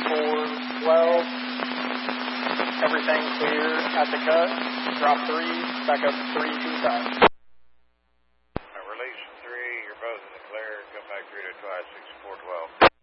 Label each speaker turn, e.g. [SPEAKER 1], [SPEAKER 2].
[SPEAKER 1] 6412. Everything clear at the cut. Drop 3, back up 325.
[SPEAKER 2] Release 3, you're both in the clear. Come back 3 to 6412.